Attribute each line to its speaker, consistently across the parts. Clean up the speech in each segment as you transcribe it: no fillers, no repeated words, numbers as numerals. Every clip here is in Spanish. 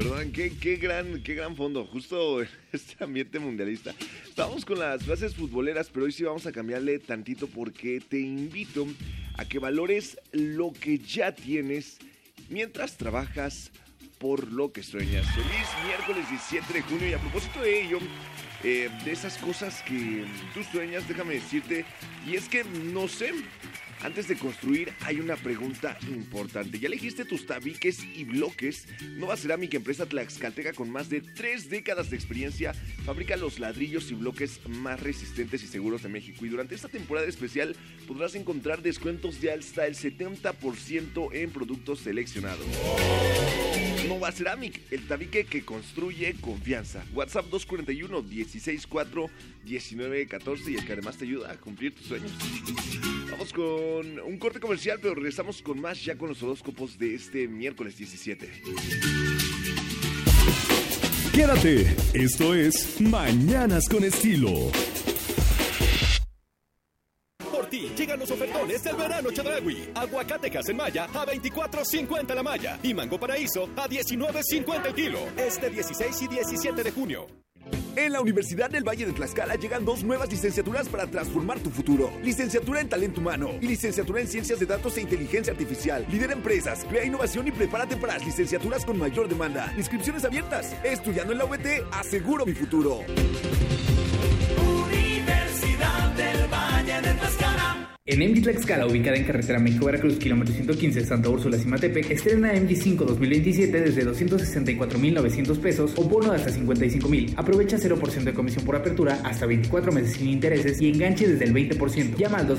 Speaker 1: perdón, qué gran fondo, justo en este ambiente mundialista. Estábamos con las frases futboleras, pero hoy sí vamos a cambiarle tantito porque te invito a que valores lo que ya tienes mientras trabajas por lo que sueñas. Feliz miércoles 17 de junio y a propósito de ello, de esas cosas que tú sueñas, déjame decirte, y es que no sé, antes de construir hay una pregunta importante. ¿Ya elegiste tus tabiques y bloques? Nova Cerámica, empresa tlaxcalteca con más de 3 décadas de experiencia, fabrica los ladrillos y bloques más resistentes y seguros de México. Y durante esta temporada especial podrás encontrar descuentos de hasta el 70% en productos seleccionados. Nova Ceramic, el tabique que construye confianza. WhatsApp 241-164-1914 y el que además te ayuda a cumplir tus sueños. Vamos con un corte comercial, pero regresamos con más ya con los horóscopos de este miércoles 17.
Speaker 2: Quédate, esto es Mañanas con Estilo.
Speaker 3: Por ti llegan los ofertones del verano Chedraui. Aguacatejas en malla a $24.50 la malla y mango paraíso a $19.50 el kilo. Este 16 y 17 de junio.
Speaker 4: En la Universidad del Valle de Tlaxcala llegan 2 nuevas licenciaturas para transformar tu futuro. Licenciatura en Talento Humano y Licenciatura en Ciencias de Datos e Inteligencia Artificial. Lidera empresas, crea innovación y prepárate para las licenciaturas con mayor demanda. Inscripciones abiertas. Estudiando en la UVT, aseguro mi futuro.
Speaker 5: Universidad del Valle de Tlaxcala.
Speaker 6: En MG Tlaxcala, ubicada en carretera México-Veracruz, kilómetro 115, Santa Úrsula, Cimatepec, estrena MG5 2027 desde 264,900 pesos o bono de hasta 55,000. Aprovecha 0% de comisión por apertura, hasta 24 meses sin intereses y enganche desde el 20%. Llama al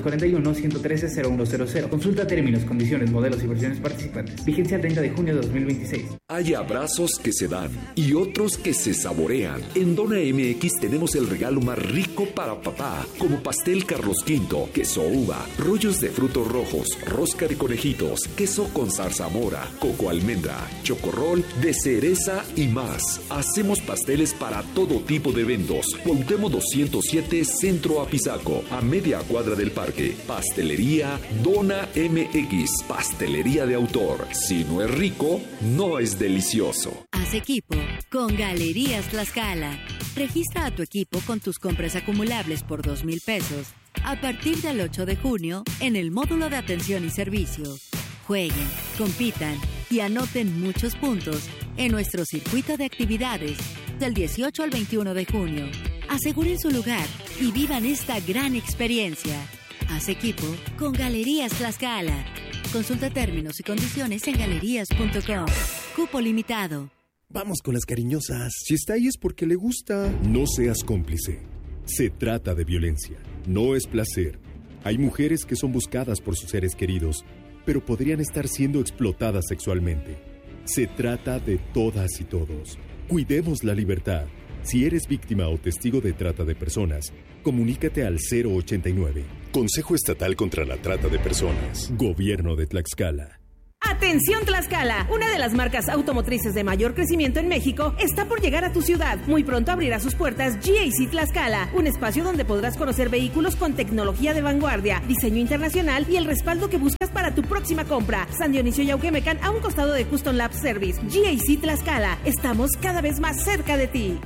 Speaker 6: 241-113-0100. Consulta términos, condiciones, modelos y versiones participantes. Vigencia el 30 de junio de 2026.
Speaker 7: Hay abrazos que se dan y otros que se saborean. En Dona MX tenemos el regalo más rico para papá, como pastel Carlos V, queso uva, rollos de frutos rojos, rosca de conejitos, queso con zarzamora, coco almendra, chocorrol de cereza y más. Hacemos pasteles para todo tipo de eventos. Cuauhtémoc 207 Centro Apizaco, a media cuadra del parque. Pastelería Dona MX, pastelería de autor. Si no es rico, no es delicioso.
Speaker 8: Haz equipo con Galerías Tlaxcala. Registra a tu equipo con tus compras acumulables por 2,000 pesos. A partir del 8 de junio, en el módulo de atención y servicio. Jueguen, compitan y anoten muchos puntos en nuestro circuito de actividades del 18 al 21 de junio. Aseguren su lugar y vivan esta gran experiencia. Haz equipo con Galerías Tlaxcala. Consulta términos y condiciones en galerías.com. Cupo limitado.
Speaker 9: Vamos con las cariñosas. Si está ahí es porque le gusta.
Speaker 2: No seas cómplice. Se trata de violencia. No es placer. Hay mujeres que son buscadas por sus seres queridos, pero podrían estar siendo explotadas sexualmente. Se trata de todas y todos. Cuidemos la libertad. Si eres víctima o testigo de trata de personas, comunícate al 089. Consejo Estatal contra la Trata de Personas. Gobierno de Tlaxcala.
Speaker 10: Atención Tlaxcala, una de las marcas automotrices de mayor crecimiento en México está por llegar a tu ciudad. Muy pronto abrirá sus puertas GAC Tlaxcala, un espacio donde podrás conocer vehículos con tecnología de vanguardia, diseño internacional y el respaldo que buscas para tu próxima compra. San Dionisio y Auquemecan, a un costado de Custom Lab Service. GAC Tlaxcala, estamos cada vez más cerca de ti.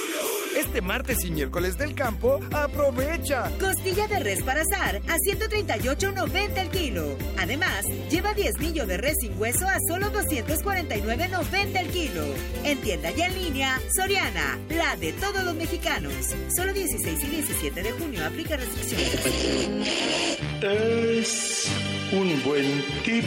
Speaker 11: Este martes y miércoles del campo, aprovecha.
Speaker 12: Costilla de res para asar a $138.90 el kilo. Además, lleva 10 millos de res sin hueso a solo $249.90 el kilo. En tienda y en línea, Soriana, la de todos los mexicanos. Solo 16 y 17 de junio aplica restricciones.
Speaker 13: Es un buen tip